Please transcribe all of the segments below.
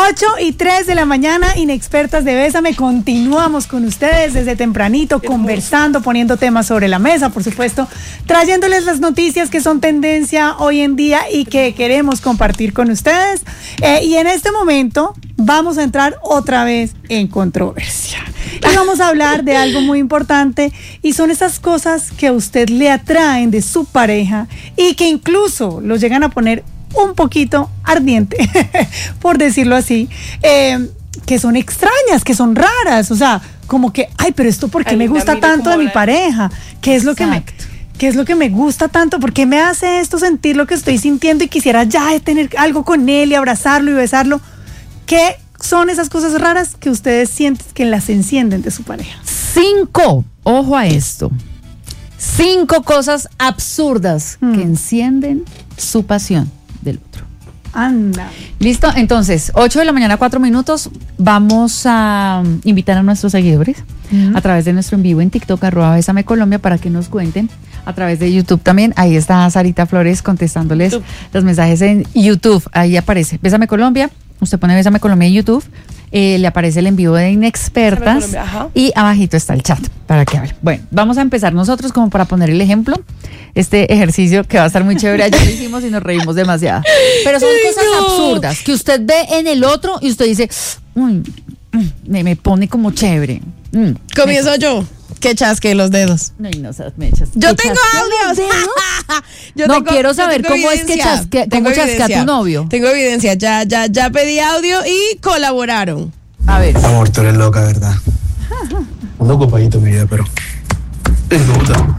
8:03 de la mañana, Inexpertas de Bésame. Continuamos con ustedes desde tempranito, conversando, poniendo temas sobre la mesa, por supuesto, trayéndoles las noticias que son tendencia hoy en día y que queremos compartir con ustedes. Y en este momento vamos a entrar otra vez en controversia. Y vamos a hablar de algo muy importante, y son esas cosas que a usted le atraen de su pareja y que incluso lo llegan a poner un poquito ardiente, por decirlo así, que son extrañas, que son raras, o sea, como que, ay, pero esto, ¿por qué me gusta tanto de mi pareja? ¿Qué es lo que me gusta tanto? ¿Por qué me hace esto sentir lo que estoy sintiendo y quisiera ya tener algo con él y abrazarlo y besarlo? ¿Qué son esas cosas raras que ustedes sienten que las encienden de su pareja? 5, ojo a esto, 5 cosas absurdas que encienden su pasión del otro. Anda. Listo, entonces, 8 de la mañana, 4 minutos, vamos a invitar a nuestros seguidores a través de nuestro en vivo en TikTok, @BésameColombia, para que nos cuenten, a través de YouTube también. Ahí está Sarita Flores contestándoles los mensajes en YouTube. Ahí aparece Bésame Colombia. Usted pone Bésame Colombia en YouTube, le aparece el en vivo de Inexpertas y abajito está el chat para que hable. Bueno, vamos a empezar nosotros como para poner el ejemplo. Este ejercicio que va a estar muy chévere, ayer lo hicimos y nos reímos demasiado. Pero son cosas absurdas que usted ve en el otro y usted dice, me pone como chévere. Comienzo yo. Que chasque los dedos. No, y no seas mechas. Yo tengo audios. Quiero saber cómo es que chasquea tu novio. Tengo evidencia. Ya pedí audio y colaboraron. A ver. Amor, tú eres loca, ¿verdad? Ando ocupadito mi vida, pero me gusta.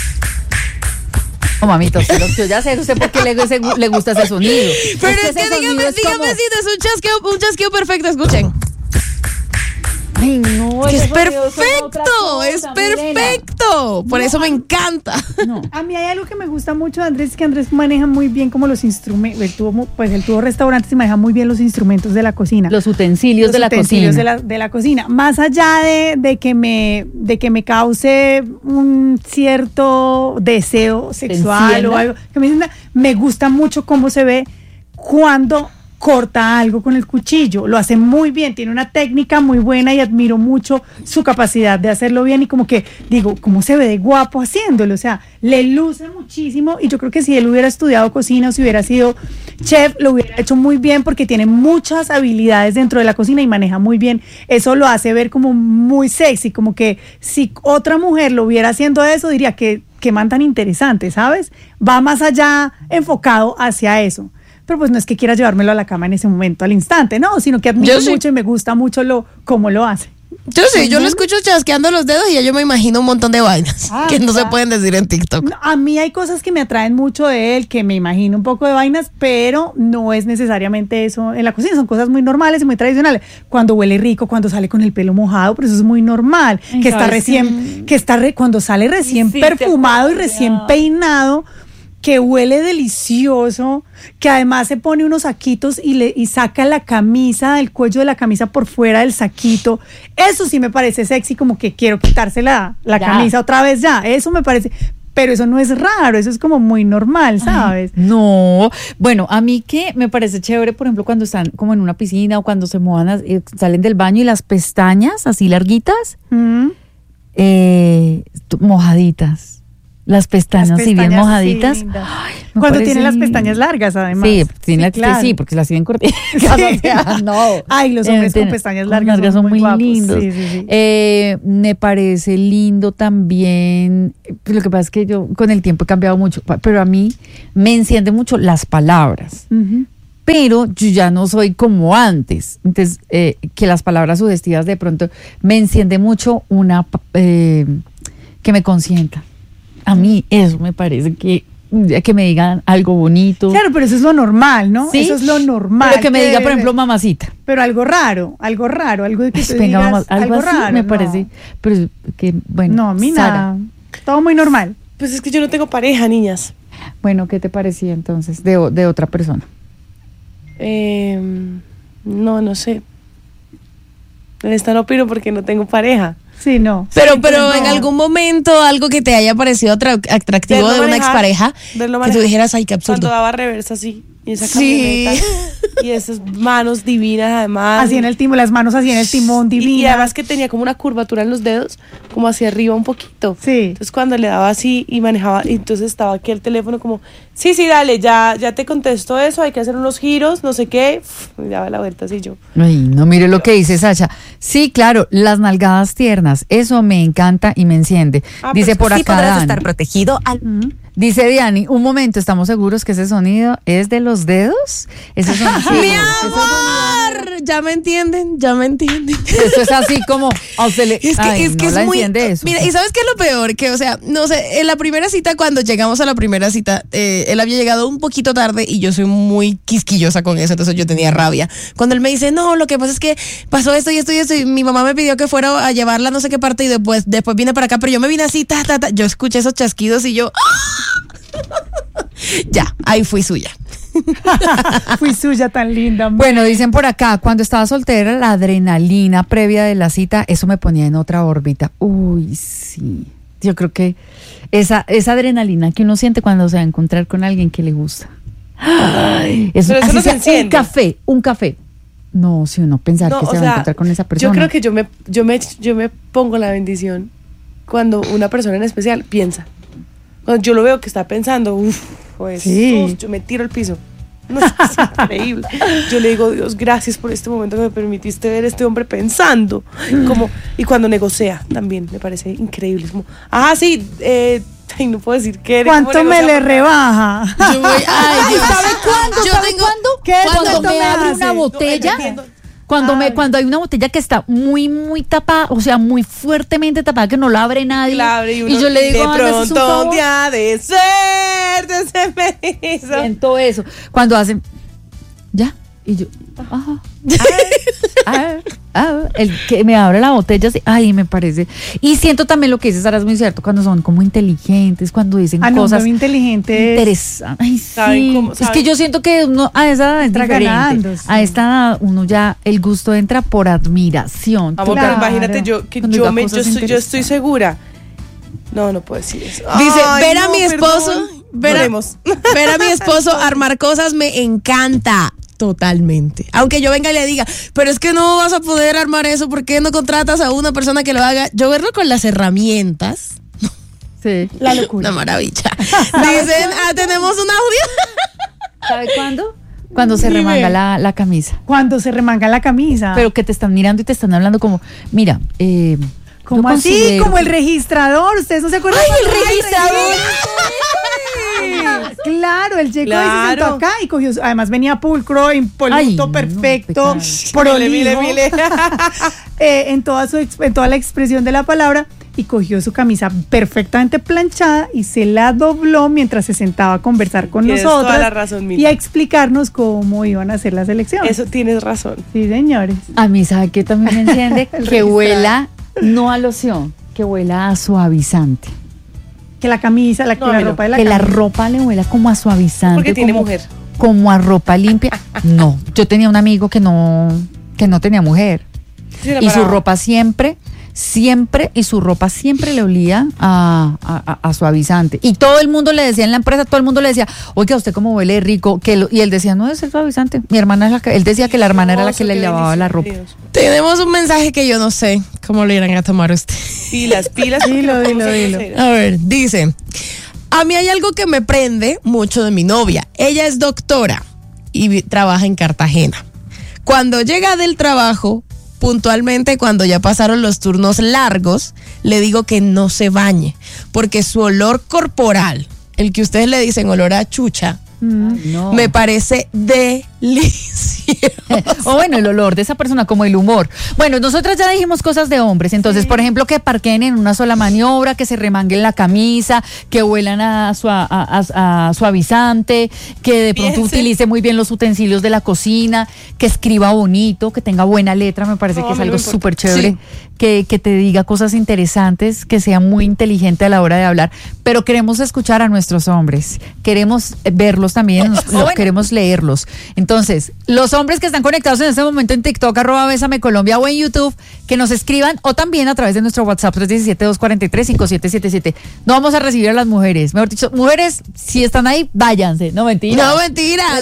No, mamito, yo ya sé usted por qué le gusta ese sonido. Pero es que dígame si es un chasqueo perfecto, escuchen. Ay, no, es perfecto, es perfecto. Por eso me encanta. No. A mí hay algo que me gusta mucho de Andrés, que Andrés maneja muy bien como los instrumentos. Él tuvo restaurantes y maneja muy bien los instrumentos de la cocina. Los utensilios de la cocina. De la cocina. Más allá de que me cause un cierto deseo sexual o algo, que me gusta mucho cómo se ve cuando corta algo con el cuchillo. Lo hace muy bien, tiene una técnica muy buena y admiro mucho su capacidad de hacerlo bien, y como que digo, cómo se ve de guapo haciéndolo, o sea, le luce muchísimo, y yo creo que si él hubiera estudiado cocina o si hubiera sido chef, lo hubiera hecho muy bien, porque tiene muchas habilidades dentro de la cocina y maneja muy bien. Eso lo hace ver como muy sexy, como que si otra mujer lo viera haciendo eso, diría que man tan interesante, ¿sabes? Va más allá, enfocado hacia eso. Pero pues no es que quiera llevármelo a la cama en ese momento, al instante, no, sino que admiro mucho y me gusta mucho cómo lo hace. Yo lo escucho chasqueando los dedos y ya yo me imagino un montón de vainas que no se pueden decir en TikTok. No, a mí hay cosas que me atraen mucho de él, que me imagino un poco de vainas, pero no es necesariamente eso en la cocina, son cosas muy normales y muy tradicionales. Cuando huele rico, cuando sale con el pelo mojado, pero eso es muy normal. Cuando sale recién perfumado y recién peinado, que huele delicioso, que además se pone unos saquitos y saca la camisa, el cuello de la camisa por fuera del saquito. Eso sí me parece sexy, como que quiero quitarse la camisa otra vez ya. Eso me parece, pero eso no es raro, eso es como muy normal, ¿sabes? Ay, no, bueno, a mí que me parece chévere, por ejemplo, cuando están como en una piscina o cuando se mojan, salen del baño y las pestañas así larguitas, mojaditas. Las pestañas si bien mojaditas. Sí, cuando tienen las pestañas largas, además. Sí, porque las tienen cortitas. No. Ay, los hombres con pestañas largas son muy lindos. Sí. Me parece lindo también. Lo que pasa es que yo con el tiempo he cambiado mucho, pero a mí me enciende mucho las palabras. Pero yo ya no soy como antes. Entonces, que las palabras sugestivas de pronto me enciende mucho que me consienta. A mí eso me parece que me digan algo bonito. Claro, pero eso es lo normal, ¿no? ¿Sí? Eso es lo normal. Pero que me diga, por ejemplo, mamacita. Pero algo raro, algo de que venga, digas, algo así raro, me parece. Pero que, bueno, no, a mí nada. Todo muy normal. Pues es que yo no tengo pareja, niñas. Bueno, ¿qué te parecía entonces de otra persona? No sé. En esta no opino porque no tengo pareja. Sí, no. Pero en algún momento algo que te haya parecido atractivo de una expareja, que tú dijeras, ay, qué absurdo. Cuando daba reversa así, y esa camioneta, y Y esas manos divinas además. Así en el timón, las manos así en el timón divina. Y además que tenía como una curvatura en los dedos, como hacia arriba un poquito. Sí. Entonces cuando le daba así y manejaba, y entonces estaba aquí el teléfono como, sí, dale, ya te contesto eso, hay que hacer unos giros, no sé qué. Y daba la vuelta así yo. Ay, no, mire lo que dice Sacha. Sí, claro, las nalgadas tiernas, eso me encanta y me enciende. Dice por sí acá podrás Dani. estar protegido al... Dice Diani, un momento, ¿estamos seguros que ese sonido es de los dedos? Ese sonido, ¡Mi amor! Ya me entienden. Eso es así como Es que es muy... Eso. Mira, ¿y sabes qué es lo peor? Que, o sea, no sé, en la primera cita, cuando llegamos a la primera cita, él había llegado un poquito tarde y yo soy muy quisquillosa con eso, entonces yo tenía rabia. Cuando él me dice, no, lo que pasa es que pasó esto y mi mamá me pidió que fuera a llevarla a no sé qué parte y después vine para acá, pero yo me vine así, yo escuché esos chasquidos y yo... Ya, ahí fui suya. Fui suya tan linda. Bueno, dicen por acá, cuando estaba soltera, la adrenalina previa de la cita, eso me ponía en otra órbita. Uy, sí. Yo creo que esa adrenalina que uno siente cuando se va a encontrar con alguien que le gusta. Ay, eso Pero eso así no se sea, enciende. un café. No, si uno pensar que se va a encontrar con esa persona. Yo creo que yo me pongo la bendición cuando una persona en especial piensa. Cuando yo lo veo que está pensando, pues Sí. yo me tiro al piso. No, es increíble. Yo le digo, Dios, gracias por este momento que me permitiste ver a este hombre pensando. Y cuando negocia también, me parece increíble. Es como, sí, no puedo decir qué. ¿Cuánto me le rebaja? Yo voy, ¿Sabe cuándo? Yo ¿Sabe tengo- cuándo? ¿Qué Cuando tanto me me abre hace? una botella. Ay. Cuando hay una botella que está muy, muy tapada, o sea, muy fuertemente tapada, que no la abre nadie. Y yo le digo, de "Ay, ¿me haces un pronto un favor?". día de suerte se me hizo. Siento eso. Cuando hacen, ya, y yo, ajá. El que me abre la botella, así, ay, me parece. Y siento también lo que dice Sara, es muy cierto, cuando son como inteligentes, cuando dicen No, cosas muy inteligente. interesantes. Ay, Saben sí. cómo- Es que saben. yo siento que uno a esa edad es Entra diferente. ganando, sí. A esta edad uno ya, el gusto entra por admiración. Amor, Claro. pero imagínate Cuando diga cosas yo estoy interesantes. segura. No puedo decir eso. Dice, Ay, ver a no, mi esposo, perdón. ver Oremos. a mi esposo armar cosas me encanta. Totalmente. Aunque yo venga y le diga, pero es que no vas a poder armar eso, ¿por qué no contratas a una persona que lo haga? Yo verlo con las herramientas, Sí. La locura. una maravilla. Dicen, tenemos un audio. ¿Sabe cuándo? Cuando se Dime. remanga la camisa. Cuando se remanga la camisa. Pero que te están mirando y te están hablando como, mira, como yo así, considero como el que- registrador. ¿Ustedes no se acuerdan? ¡Ay, el cuando- registrador! Claro, él llegó y se Claro. sentó acá y cogió, además venía pulcro, impoluto, Ay, no, perfecto, pecado. prolijo, Mire. en toda la expresión de la palabra, y cogió su camisa perfectamente planchada y se la dobló mientras se sentaba a conversar con Tienes nosotros toda la razón, Mila. y a explicarnos cómo iban a hacer las elecciones. Eso tienes razón. Sí, señores. A mí, ¿sabe qué también me enciende? Que registrador. huela, no a loción, que huela a suavizante. Que la camisa, la ropa de la que la camisa. ropa le huela como a suavizante. Porque tiene como, mujer. Como a ropa limpia. No, yo tenía un amigo que no tenía mujer. Sí, la Y su paraba. ropa siempre le olía a suavizante. Y todo el mundo le decía en la empresa, todo el mundo le decía, oiga, usted cómo huele rico. Y él decía, no es el suavizante. Mi hermana es la que, él decía que la hermana era la que Hermoso, le qué lavaba la ropa. bendición, Dios. Tenemos un mensaje que yo no sé cómo lo irán a tomar usted. Pilas. porque Dilo, lo podemos dilo. hacer. A ver, dice, a mí hay algo que me prende mucho de mi novia. Ella es doctora y trabaja en Cartagena. Cuando llega del trabajo, puntualmente cuando ya pasaron los turnos largos, le digo que no se bañe, porque su olor corporal, el que ustedes le dicen olor a chucha, No. me parece delicioso. O bueno, el olor de esa persona, como el humor. Bueno, nosotras ya dijimos cosas de hombres. Entonces, por ejemplo, que parqueen en una sola maniobra, que se remanguen la camisa, que huelan a suavizante, que de pronto Piense. utilice muy bien los utensilios de la cocina, que escriba bonito, que tenga buena letra. Me parece No, que es a mí no algo me importa. súper chévere. Sí. Que te diga cosas interesantes, que sea muy inteligente a la hora de hablar. Pero queremos escuchar a nuestros hombres. Queremos verlos también, queremos leerlos. Entonces, los hombres que están conectados en este momento en TikTok, @Bésame Colombia, o en YouTube, que nos escriban, o también a través de nuestro WhatsApp 317-243-5777. No vamos a recibir a las mujeres. Mejor dicho, mujeres, si están ahí, váyanse. No, mentiras. No, mentiras.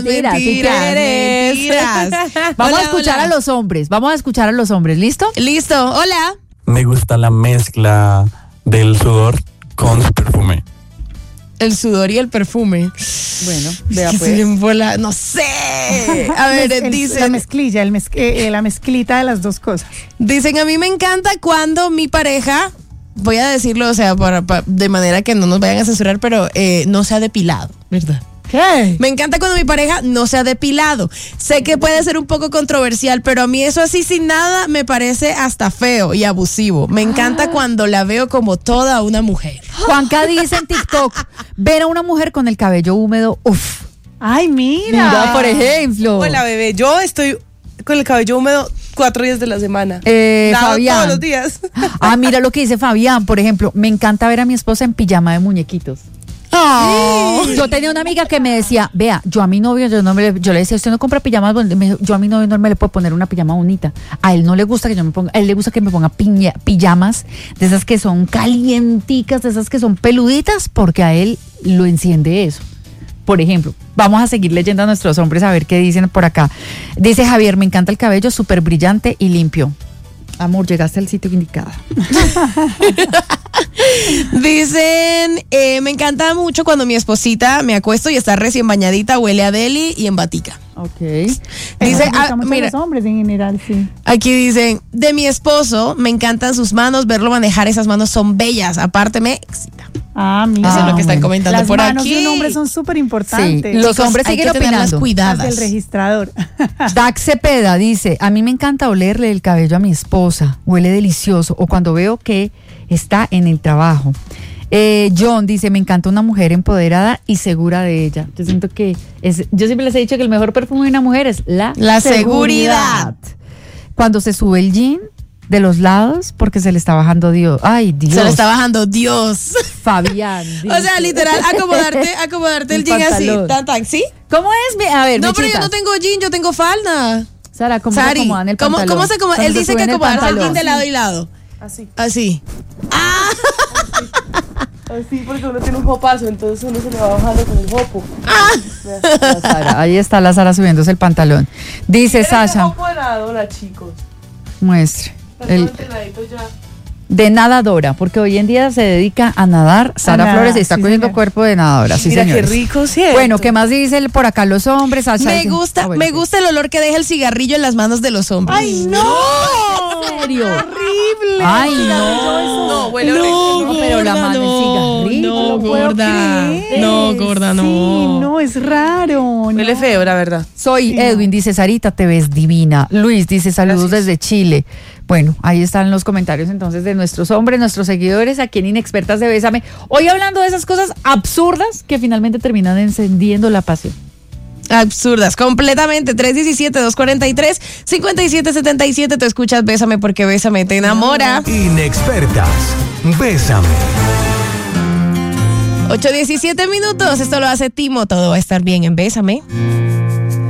Vamos Hola, a escuchar hola. a los hombres. Vamos a escuchar a los hombres. ¿Listo? Listo, hola. Me gusta la mezcla del sudor con su perfume. El sudor y el perfume. Bueno, vea Que pues. se me fue no sé. A ver, dicen. La mezclilla, la mezclita de las dos cosas. Dicen, a mí me encanta cuando mi pareja, voy a decirlo, o sea, de manera que no nos vayan a censurar, pero no se ha depilado, ¿verdad? ¿Qué? Me encanta cuando mi pareja no se ha depilado. Sé que puede ser un poco controversial, pero a mí eso así sin nada me parece hasta feo y abusivo. Me encanta cuando la veo como toda una mujer. Juanca dice en TikTok, ver a una mujer con el cabello húmedo, uff. Ay, mira. Mira, por ejemplo. Hola, bebé. Yo estoy con el cabello húmedo 4 días de la semana. Nado Fabián. todos los días. Ah, mira lo que dice Fabián, por ejemplo, me encanta ver a mi esposa en pijama de muñequitos. Yo tenía una amiga que me decía, vea, yo a mi novio, yo le decía, usted no compra pijamas bonitas. Me dijo, yo a mi novio no me le puedo poner una pijama bonita. A él no le gusta que yo me ponga, a él le gusta que me ponga pijamas de esas que son calienticas, de esas que son peluditas, porque a él lo enciende eso. Por ejemplo, vamos a seguir leyendo a nuestros hombres a ver qué dicen por acá. Dice Javier, me encanta el cabello, súper brillante y limpio. Amor, llegaste al sitio indicado. Dicen, me encanta mucho cuando mi esposita me acuesto y está recién bañadita, huele a deli y en batica. Ok. Dice, Mira, mira, los hombres en general, sí. aquí dicen, de mi esposo me encantan sus manos, verlo manejar esas manos son bellas, aparte me excita. Ah, mira. Eso es lo que están bueno. comentando Las por manos aquí. de un hombre son súper importantes. Sí, los hombres hay siguen que tenerlas opinando. cuidadas. El registrador. Dax Cepeda dice, a mí me encanta olerle el cabello a mi esposa, huele delicioso, o cuando veo que está en el trabajo. John dice, me encanta una mujer empoderada y segura de ella. Yo siento que yo siempre les he dicho que el mejor perfume de una mujer es la seguridad. Cuando se sube el jean de los lados porque se le está bajando Dios. Ay, Dios. Se le está bajando Dios. Fabián. O sea, literal, acomodarte el El jean así, pantalón. tan, tan, ¿sí? ¿Cómo es? A ver, No, pero yo mechitas. no tengo jean, yo tengo falda. Sara, ¿cómo se Sari, acomodan el ¿cómo pantalón? se acomoda? Cuando Él se dice que suben el acomodarse el pantalón. jean de lado y lado. Así. Así. Así porque uno tiene un jopazo, entonces uno se le va bajando con el jopo. La Sara, ahí está la Sara subiéndose el pantalón. Dice ¿Quieres Sasha, un jopo de nadadora, chicos? muestre. Está todo entrenadito ya. De nadadora, porque hoy en día se dedica a nadar. Sara nadar, Flores está sí, cogiendo señor. cuerpo de nadadora. Sí, Mira señores. qué rico, ¿cierto? Bueno, ¿qué más dicen por acá los hombres? Sasha Me dice- gusta, Ah, bueno, me sí. gusta el olor que deja el cigarrillo en las manos de los hombres. ¡Ay, no! ¿En serio? ¡Horrible! Ay, no. No, huele horrible. No, pero la mano del cigarrillo. no, puedo gorda. creer. No, gorda, no. Sí, no, es raro. Huele no. feo, la verdad. Soy Sí, Edwin, dice Sarita, te ves divina. Luis dice saludos desde Chile. Bueno, ahí están los comentarios entonces de nuestros hombres, nuestros seguidores aquí en Inexpertas de Bésame. Hoy hablando de esas cosas absurdas que finalmente terminan encendiendo la pasión. Absurdas, completamente. 317-243-5777. Te escuchas Bésame porque Bésame te enamora. Inexpertas. Bésame. 8:17 minutos. Esto lo hace Timo. Todo va a estar bien en Bésame.